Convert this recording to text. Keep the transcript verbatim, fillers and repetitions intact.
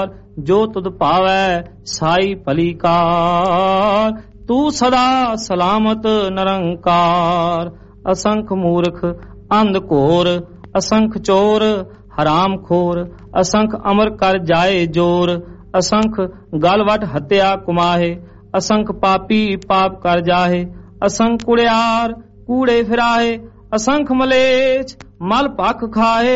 जो तुद पावै साई भली कार। तू सदा सलामत निरंकार। असंख मूर्ख अंध घोर असंख चोर हराम खोर। असंख अमर कर जाए जोर। असंख गलवट हत्या कुमाहे। असंख पापी पाप कर जाहे। असंख कुड़ियार कूड़े फिराहे। असंख मलेच मल पख खाए।